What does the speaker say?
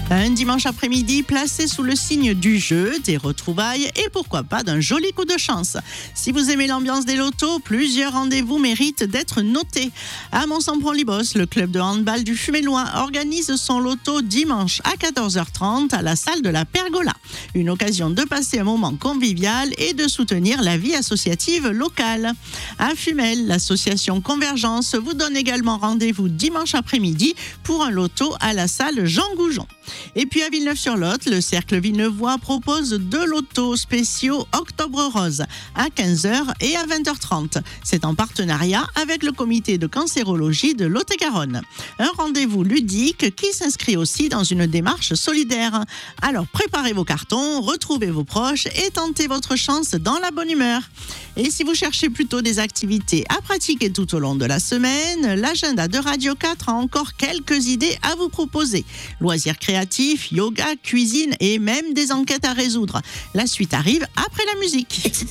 Un dimanche après-midi placé sous le signe du jeu, des retrouvailles et pourquoi pas d'un joli coup de chance. Si vous aimez l'ambiance des lotos, plusieurs rendez-vous méritent d'être notés. À Mont-Saint-Pront-Libos, le club de handball du Fuméloin organise son loto dimanche à 14h30 à la salle de la Pergola. Une occasion de passer un moment convivial et de soutenir la vie associative locale. À Fumel, l'association Convergence vous donne également rendez-vous dimanche après-midi pour un loto à la salle Jean Goujon. Et puis à Villeneuve-sur-Lot, le Cercle Villeneuvois propose 2 lotos spéciaux Octobre Rose à 15h et à 20h30. C'est en partenariat avec le comité de cancérologie de Lot-et-Garonne. Un rendez-vous ludique qui s'inscrit aussi dans une démarche solidaire. Alors préparez vos cartons, retrouvez vos proches et tentez votre chance dans la bonne humeur. Et si vous cherchez plutôt des activités à pratiquer tout au long de la semaine, l'agenda de Radio 4 a encore quelques idées à vous proposer. Loisirs créatifs, yoga, cuisine et même des enquêtes à résoudre. La suite arrive après la musique.